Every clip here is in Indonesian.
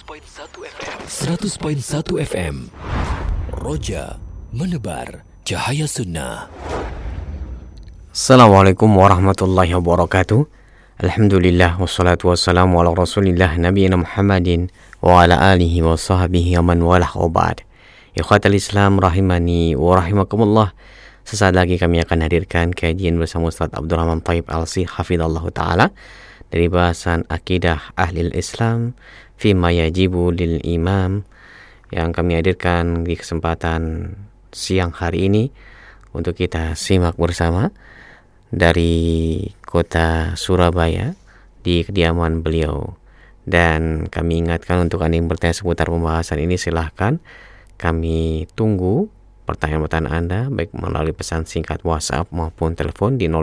100.1 FM. Roja menebar cahaya sunnah. Assalamualaikum warahmatullahi wabarakatuh. Alhamdulillah wassalatu wassalamu ala rasulillah nabiyina Muhammadin wa ala alihi wa sahbihi wa man walah wa ba'd. Ikhwatal Islam rahimani wa rahimakumullah. Sesaat lagi kami akan hadirkan kajian bersama Ustaz Abdurrahman Thayyib Al-Si hafizallahu ta'ala dari bahasan akidah ahli Islam fima yajibu lil imam yang kami hadirkan di kesempatan siang hari ini untuk kita simak bersama dari kota Surabaya di kediaman beliau. Dan kami ingatkan untuk Anda yang bertanya seputar pembahasan ini, silahkan kami tunggu pertanyaan-pertanyaan Anda baik melalui pesan singkat WhatsApp maupun telepon di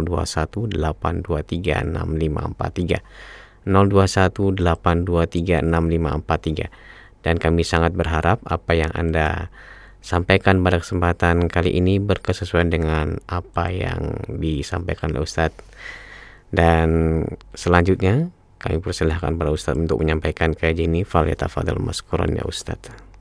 0218236543 0218236543. Dan kami sangat berharap apa yang Anda sampaikan pada kesempatan kali ini berkesesuaian dengan apa yang disampaikan oleh Ustadz. Dan selanjutnya kami persilahkan pada Ustadz untuk menyampaikan kajian ini. Falyatafadhal maskuran ya Ustadz.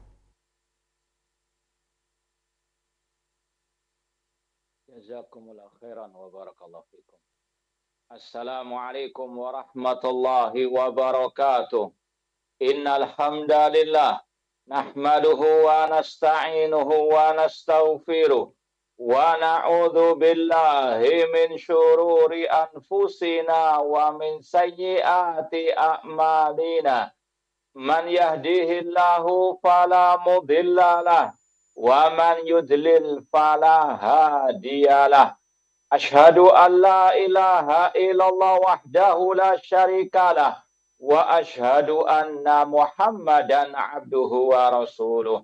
Jazakumullahu khairan wa barakallahu fikum. Assalamualaikum warahmatullahi wabarakatuh. Innal hamdalillah nahmaduhu wa nasta'inuhu wa nastaghfiruh wa na'udzu billahi min syururi anfusina wa min sayyiati a'malina. Man yahdihillahu fala mudilla lahu wa man yudlil fala hadiyalah. Ashhadu an la ilaha illallah wahdahu la syarikalah wa ashhadu anna Muhammadan abduhu wa rasuluh.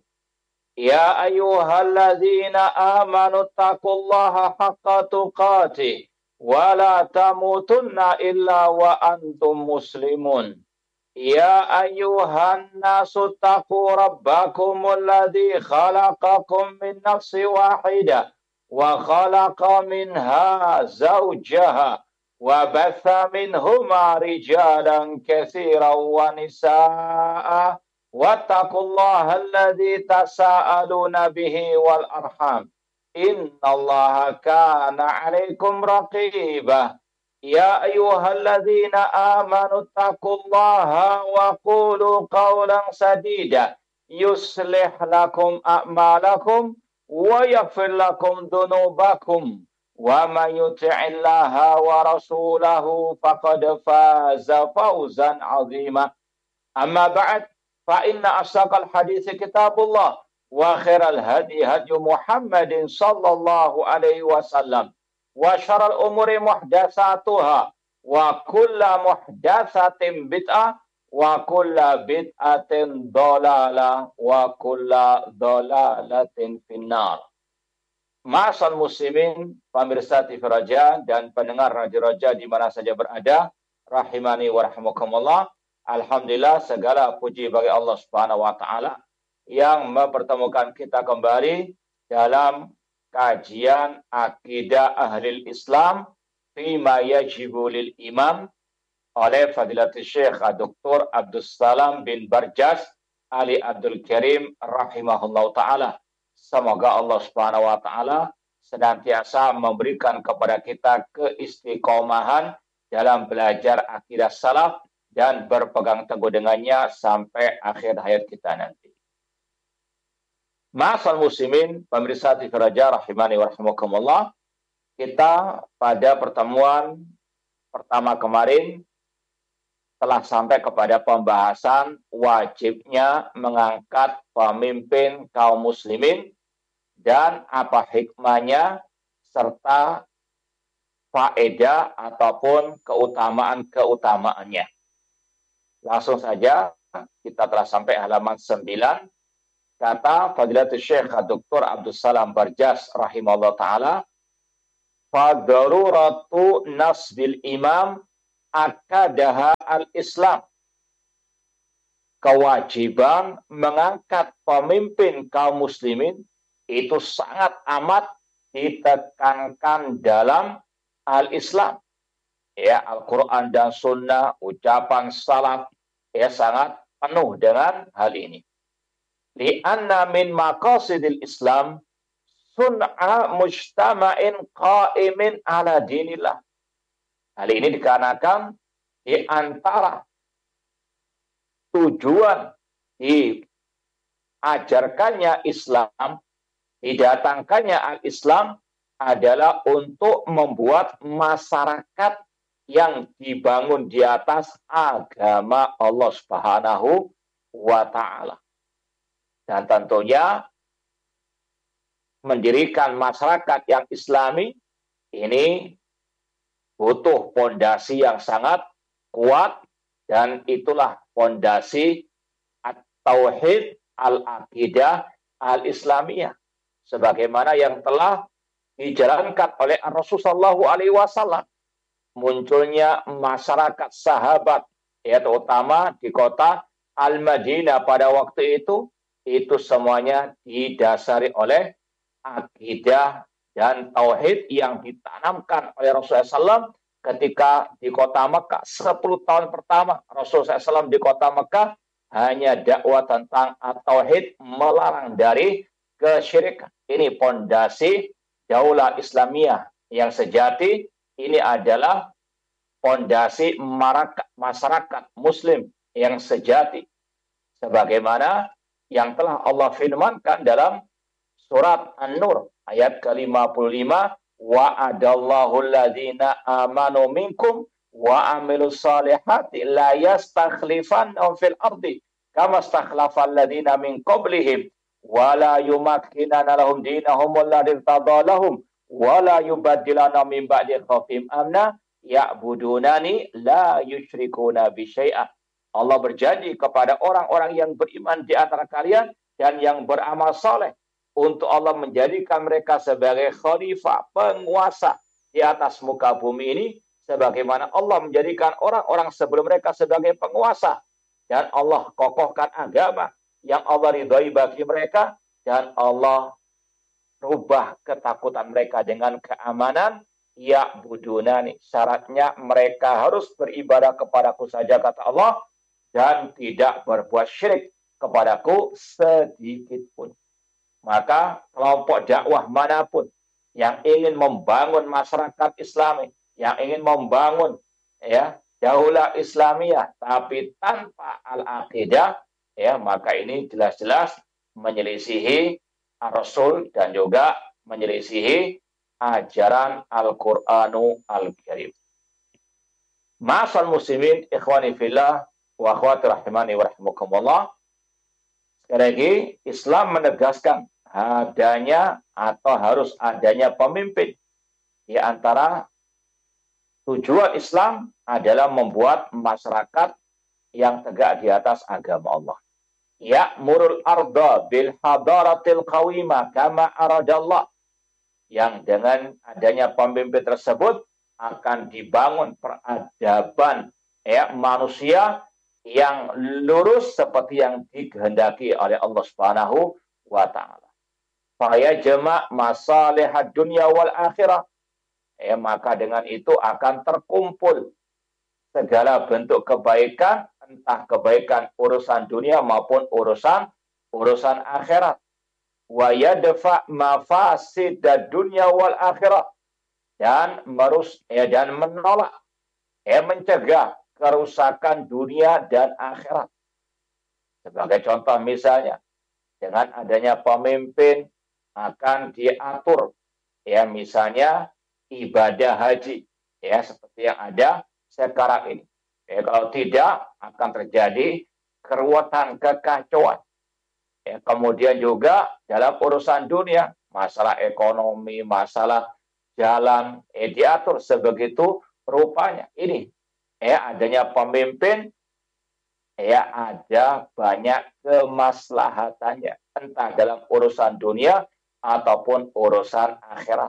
Ya ayyuhalladzina amanu taqullaha haqqa tuqatih wa la tamutunna illa wa antum muslimun. Ya ayyuhan nasu taqu rabbakumul ladzi khalaqakum min nafsin wahidah wa khalaqa minha zawjaha wa batha minhuma rijalan katsiran wa nisaa'a wattaqullaha alladzi tasaaluna bihi wal arham innallaha kana 'alaikum raqibah. Ya ayyuhalladzina amanu taqullaha wa qulu qawlan sadida yuslih lakum a'malakum wa yaghfir lakum dhunubakum wa man yuti'illaha wa rasulahu faqad faza fawzan 'azima. Amma ba'd, fa inna asdaqal hadithi kitabullah wa khairal hadi hadyu Muhammadin sallallahu alaihi wasallam. Wa syarrul umuri muhdatsatuha wa kullu muhdatsatin bid'ah wa kullu bid'atin dhalalah wa kullu dhalalatin finnar. Ma'asal muslimin, pemirsa TV Raja dan pendengar Radio Raja di mana saja berada, rahimani wa rahimakumullah. Alhamdulillah, segala puji bagi Allah Subhanahu wa taala yang mempertemukan kita kembali dalam kajian akidah ahli Islam fima yajibu lil imam oleh Fadilatul Syekh Dr. Abdul Salam bin Barjas Ali Abdul Karim rahimahullah ta'ala. Semoga Allah subhanahu wa ta'ala senantiasa memberikan kepada kita keistiqomahan dalam belajar akidah salaf dan berpegang teguh dengannya sampai akhir hayat kita nanti. Ma'asal muslimin, pemirsa TV Raja rahimani wa rahimakumullah, kita pada pertemuan pertama kemarin telah sampai kepada pembahasan wajibnya mengangkat pemimpin kaum muslimin dan apa hikmahnya serta faedah ataupun keutamaan-keutamaannya. Langsung saja kita telah sampai halaman 9. Kata Fadilatul Syekh Dr. Abdul Salam Barjas rahimahullah ta'ala, fadaruratu nasbil imam akadaha al-islam. Kewajiban mengangkat pemimpin kaum muslimin itu sangat amat ditekankan dalam al-Islam. Ya, Al-Quran dan Sunnah, ucapan salaf, ya sangat penuh dengan hal ini. Li'anna min maqasidil Islam sun'a mujtama'in qa'imin ala dinillah. Hal ini dikarenakan di antara tujuan diajarkannya Islam, didatangkannya al-Islam adalah untuk membuat masyarakat yang dibangun di atas agama Allah Subhanahu wa Ta'ala. Dan tentunya mendirikan masyarakat yang Islami ini butuh pondasi yang sangat kuat, dan itulah pondasi at-tauhid al-aqidah al-islamiyah sebagaimana yang telah dijalankan oleh Rasulullah SAW. Munculnya masyarakat sahabat, ya, terutama di kota Al-Madinah pada waktu itu semuanya didasari oleh akidah dan tauhid yang ditanamkan oleh Rasulullah SAW ketika di kota Mekah. 10 tahun pertama Rasulullah SAW di kota Mekah hanya dakwah tentang tauhid, melarang dari kesyirikan. Ini pondasi daulah Islamiyah yang sejati. Ini adalah pondasi masyarakat Muslim yang sejati, sebagaimana yang telah Allah firmankan dalam surat An-Nur ayat ke-55, wa'adallahu alladhina amanu minkum wa amilus salihati la yastakhlifannahum fil ardi kama stakhlafal ladina min qablihim wa la yumakkinana lahum dinahum alladhi irtada lahum wa la yubaddilana min ba'di khawfihim amna ya'budunani la yusyrikuna bi syai'a. Allah berjanji kepada orang-orang yang beriman di antara kalian dan yang beramal saleh untuk Allah menjadikan mereka sebagai khalifah, penguasa di atas muka bumi ini, sebagaimana Allah menjadikan orang-orang sebelum mereka sebagai penguasa. Dan Allah kokohkan agama yang Allah ridhoi bagi mereka, dan Allah rubah ketakutan mereka dengan keamanan. Ya'budunani, syaratnya mereka harus beribadah kepadaku saja, kata Allah, dan tidak berbuat syirik kepadaku sedikit pun. Maka kelompok dakwah manapun yang ingin membangun masyarakat Islami, yang ingin membangun daulah Islamiyah tapi tanpa al-aqidah, maka ini jelas-jelas menyelisihi Rasul dan juga menyelisihi ajaran Al-Qur'anu Al-Karim. Ma'asal muslimin, ikhwani fillah wa akhwati rahimani wa rahimakumullah. Sekali lagi, Islam menegaskan adanya atau harus adanya pemimpin. Di antara tujuan Islam adalah membuat masyarakat yang tegak di atas agama Allah. Ya'murul arda bil hadaratil qawimah kama aradallah. Yang dengan adanya pemimpin tersebut akan dibangun peradaban manusia yang lurus seperti yang dikehendaki oleh Allah Subhanahu wa Ta'ala. Faya jama' masalihad dunya wal akhirah. Maka dengan itu akan terkumpul segala bentuk kebaikan, entah kebaikan urusan dunia maupun urusan akhirat. Wa yadfa' mafasidad dunya wal akhirah. Dan menolak, mencegah kerusakan dunia dan akhirat. Sebagai contoh misalnya, dengan adanya pemimpin akan diatur, misalnya ibadah haji, seperti yang ada sekarang ini. Kalau tidak, akan terjadi keruwetan, kekacauan. Kemudian juga dalam urusan dunia, masalah ekonomi, masalah jalan, diatur sebegitu rupanya. Ini adanya pemimpin, ada banyak kemaslahatannya, entah dalam urusan dunia ataupun urusan akhirat.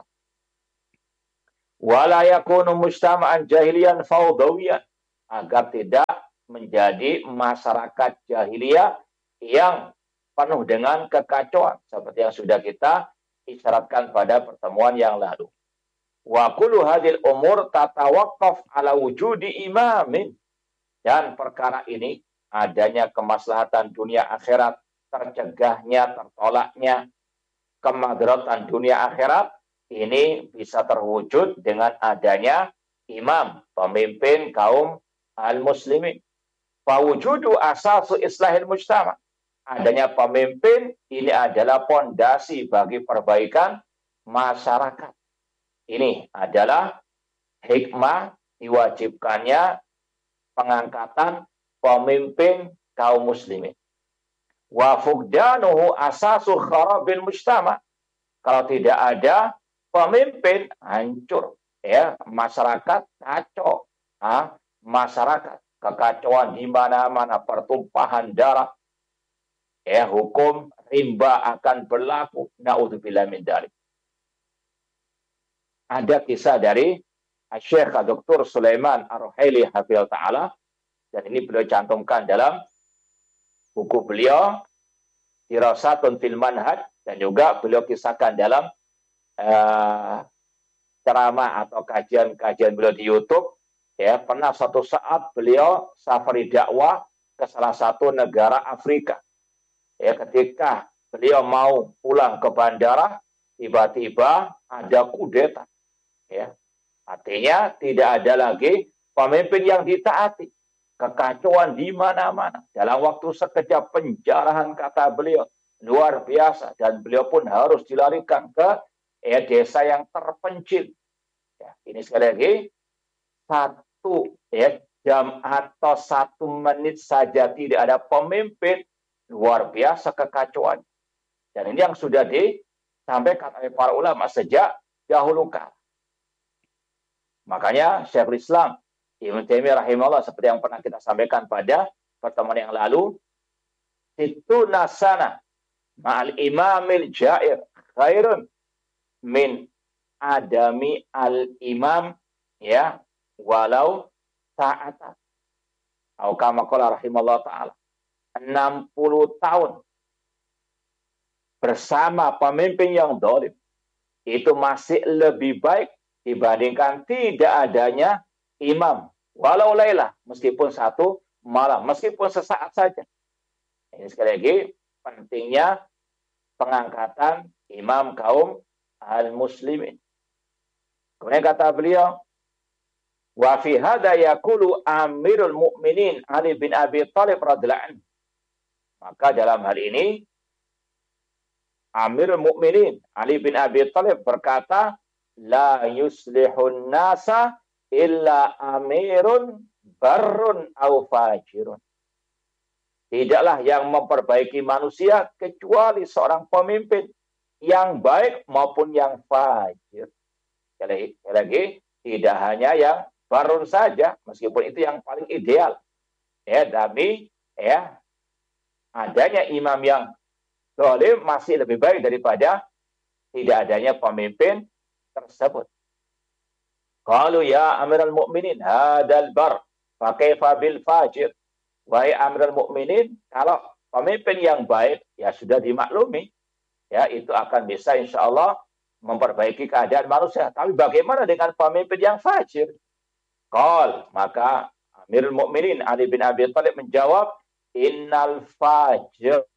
Wala yakunu mujtama'an jahiliyan fawdawiyan, agar tidak menjadi masyarakat jahiliyah yang penuh dengan kekacauan seperti yang sudah kita isyaratkan pada pertemuan yang lalu. Wa kullu hadhil umur tatawaqqaf ala wujudi imamin. Dan perkara ini adanya kemaslahatan dunia akhirat, tercegahnya, tertolaknya kemadaratan dunia akhirat, ini bisa terwujud dengan adanya imam, pemimpin kaum al-muslimin. Fawujudu asasu islahil mujtama. Adanya pemimpin ini adalah pondasi bagi perbaikan masyarakat. Ini adalah hikmah diwajibkannya pengangkatan pemimpin kaum muslimin. Wa fugdanuhu asasu kharabil mujtama. Kalau tidak ada pemimpin, hancur ya, masyarakat kacau. Masyarakat kekacauan di mana-mana, pertumpahan darah. Ya, hukum rimba akan berlaku. Naudzubillah min dzalik. Ada kisah dari Syekh Dr. Sulaiman Ar-Ruhaili hafizahullah taala, dan ini beliau cantumkan dalam buku beliau Dirasatun fil Manhaj, dan juga beliau kisahkan dalam ceramah atau kajian-kajian beliau di YouTube. Ya, pernah suatu saat beliau safari dakwah ke salah satu negara Afrika. Ya, ketika beliau mau pulang ke bandara, tiba-tiba ada kudeta. Ya, artinya tidak ada lagi pemimpin yang ditaati. Kekacauan di mana-mana. Dalam waktu sekejap penjarahan, kata beliau, luar biasa. Dan beliau pun harus dilarikan ke desa yang terpencil. Ya, ini sekali lagi, satu jam atau 1 menit saja tidak ada pemimpin, luar biasa kekacauan. Dan ini yang sudah disampaikan oleh para ulama sejak dahulu kala. Makanya Syekhul Islam Ibnu Taimiyah rahimahullah, seperti yang pernah kita sampaikan pada pertemuan yang lalu, itu nasana ma'al imamil jair khairun min adami al-imam ya walau ta'ata. Atau kama qala rahimahullah ta'ala, 60 tahun bersama pemimpin yang zalim itu masih lebih baik dibandingkan tidak adanya imam walau lailah, meskipun satu malam, meskipun sesaat saja. Ini sekali lagi pentingnya pengangkatan imam kaum al-muslimin. Kemudian kata beliau, wa fi hadza yaqulu Amirul Mukminin Ali bin Abi Thalib radhiyallahu anhu. Maka dalam hal ini Amirul Mukminin Ali bin Abi Thalib berkata, la yuslihun nasa illa amirun barrun au fajirun. Tidaklah yang memperbaiki manusia kecuali seorang pemimpin yang baik maupun yang fajir. Sekali lagi, tidak hanya yang barun saja, meskipun itu yang paling ideal. Ya, tapi adanya imam yang zalim masih lebih baik daripada tidak adanya pemimpin tersebut. Qalu ya Amirul Mukminin hadal bar fa kaifa bil fajir. Wahai Amirul Mukminin, kalau pemimpin yang baik ya sudah dimaklumi, ya itu akan bisa insyaallah memperbaiki keadaan manusia. Tapi bagaimana dengan pemimpin yang fajir? Qal, maka Amirul Mukminin Ali bin Abi Thalib menjawab, innal fajir